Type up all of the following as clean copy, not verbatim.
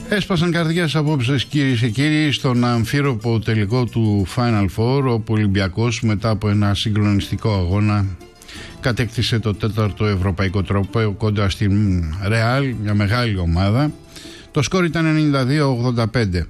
Έσπασαν καρδιές απόψε, κυρίες και κύριοι, στον αμφίροπο τελικό του Final Four, όπου ο Ολυμπιακός μετά από ένα συγκλονιστικό αγώνα κατέκτησε το 4ο ευρωπαϊκό τρόπαιο κόντρα στην Real, μια μεγάλη ομάδα. Το σκορ ήταν 92-85.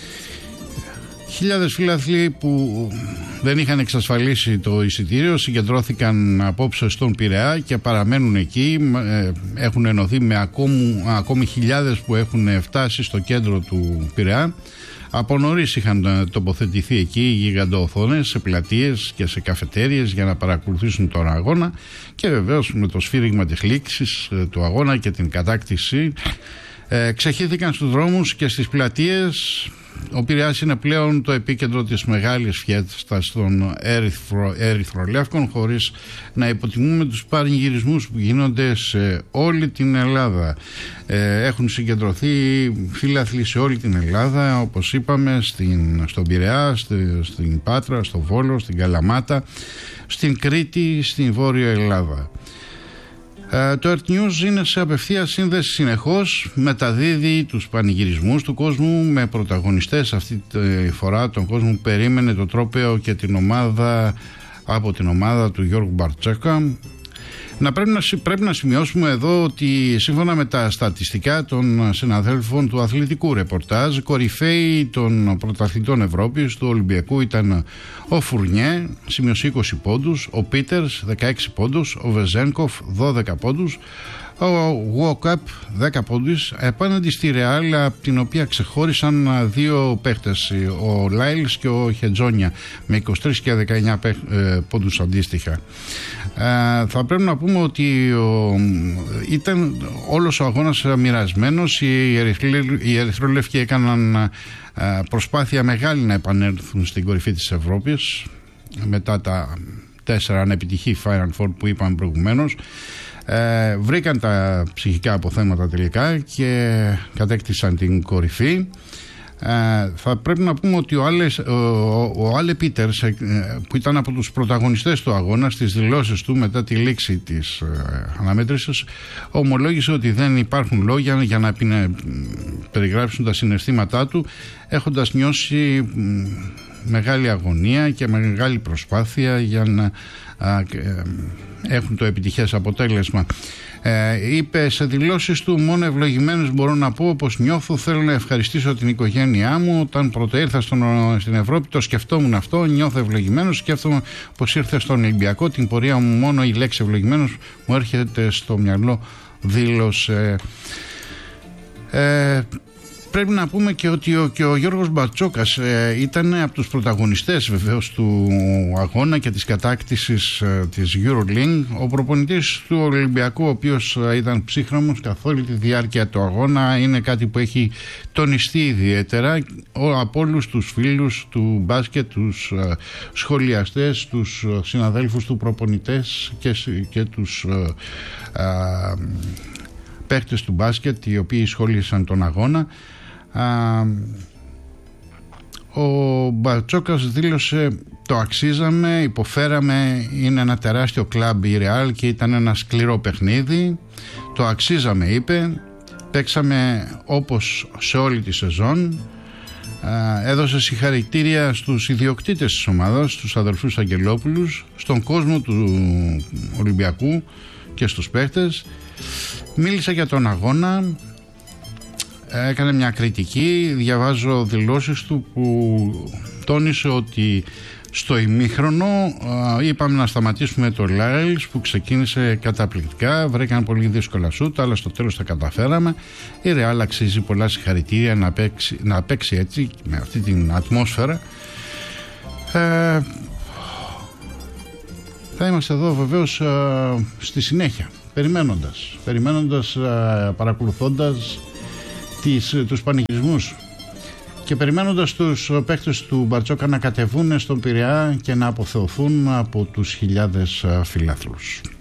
Χιλιάδες φίλαθλοι που δεν είχαν εξασφαλίσει το εισιτήριο συγκεντρώθηκαν απόψε στον Πειραιά και παραμένουν εκεί. Έχουν ενωθεί με ακόμη χιλιάδες που έχουν φτάσει στο κέντρο του Πειραιά. Από νωρίς είχαν τοποθετηθεί εκεί γιγαντοοθόνες σε πλατείες και σε καφετέριες για να παρακολουθήσουν τον αγώνα, και βεβαίως με το σφύριγμα της λήξης του αγώνα και την κατάκτηση ξεχύθηκαν στους δρόμους και στις πλατείες. Ο Πειραιάς είναι πλέον το επίκεντρο της μεγάλης φιέστας των ερυθρολεύκων, χωρίς να υποτιμούμε τους πανηγυρισμούς που γίνονται σε όλη την Ελλάδα. Έχουν συγκεντρωθεί φίλαθλοι σε όλη την Ελλάδα, όπως είπαμε, στον Πειραιά, στην Πάτρα, στο Βόλο, στην Καλαμάτα, στην Κρήτη, στην Βόρεια Ελλάδα. Το Earth News είναι σε απευθείας σύνδεση συνεχώς, μεταδίδει τους πανηγυρισμούς του κόσμου με πρωταγωνιστές αυτή τη φορά τον κόσμο που περίμενε το τρόπαιο και την ομάδα από την ομάδα του Γιώργου Μπαρτσόκα. Πρέπει να σημειώσουμε εδώ ότι σύμφωνα με τα στατιστικά των συναδέλφων του αθλητικού ρεπορτάζ, κορυφαίοι των πρωταθλητών Ευρώπης του Ολυμπιακού ήταν ο Φουρνιέ, σημείωσε 20 πόντους, ο Πίτερς 16 πόντους, ο Βεζένκοφ 12 πόντους, ο Γουόκαπ 10 πόντους, επάναντι στη Ρεάλ, από την οποία ξεχώρισαν δύο παίχτες, ο Λάιλς και ο Χετζόνια, με 23 και 19 πόντους αντίστοιχα. Θα πρέπει να πούμε ότι ήταν όλος ο αγώνας μοιρασμένος. Οι ερυθρόλευκοι έκαναν προσπάθεια μεγάλη να επανέλθουν στην κορυφή της Ευρώπης μετά τα 4 ανεπιτυχή Final Four που είπαμε προηγουμένως. Βρήκαν τα ψυχικά αποθέματα τελικά και κατέκτησαν την κορυφή. Θα πρέπει να πούμε ότι ο Άλε Πίτερς, που ήταν από τους πρωταγωνιστές του αγώνα, στις δηλώσεις του μετά τη λήξη της αναμέτρησης, ομολόγησε ότι δεν υπάρχουν λόγια για να περιγράψουν τα συναισθήματά του, έχοντας νιώσει μεγάλη αγωνία και μεγάλη προσπάθεια για να έχουν το επιτυχές αποτέλεσμα. Είπε σε δηλώσεις του: μόνο ευλογημένος μπορώ να πω πως νιώθω, θέλω να ευχαριστήσω την οικογένειά μου. Όταν πρώτα ήρθα στην Ευρώπη το σκεφτόμουν αυτό, νιώθω ευλογημένος, σκέφτομαι πως ήρθε στον Ολυμπιακό, την πορεία μου μόνο η λέξη ευλογημένος μου έρχεται στο μυαλό, δήλωσε. Πρέπει να πούμε και ότι ο Γιώργος Μπαρτσόκας ήταν από τους πρωταγωνιστές βεβαίως του αγώνα και της κατάκτησης της EuroLeague. Ο προπονητής του Ολυμπιακού, ο οποίος ήταν ψύχρεμος καθ' όλη τη διάρκεια του αγώνα, είναι κάτι που έχει τονιστεί ιδιαίτερα από όλους τους φίλους του μπάσκετ, τους σχολιαστές, τους συναδέλφους του προπονητές και τους παίκτες του μπάσκετ, οι οποίοι σχολίασαν τον αγώνα. Ο Μπαρτσόκας δήλωσε: το αξίζαμε, υποφέραμε, είναι ένα τεράστιο κλαμπ η Real και ήταν ένα σκληρό παιχνίδι, το αξίζαμε, είπε, παίξαμε όπως σε όλη τη σεζόν. Έδωσε συγχαρητήρια στους ιδιοκτήτες της ομάδας, στους αδελφούς Αγγελόπουλους, στον κόσμο του Ολυμπιακού και στους παίκτες. Μίλησε για τον αγώνα, έκανε μια κριτική. Διαβάζω δηλώσεις του που τόνισε ότι στο ημίχρονο είπαμε να σταματήσουμε το Λάιλς που ξεκίνησε καταπληκτικά, βρήκαν πολύ δύσκολα σούτ, αλλά στο τέλος τα καταφέραμε. Η Ρεάλ αξίζει πολλά συγχαρητήρια να παίξει έτσι, με αυτή την ατμόσφαιρα. Θα είμαστε εδώ βεβαίως στη συνέχεια, περιμένοντας, παρακολουθώντας τους πανηγυρισμούς και περιμένοντας τους παίκτες του Μπαρτσόκα να κατεβούν στον Πειραιά και να αποθεωθούν από τους χιλιάδες φιλάθλους.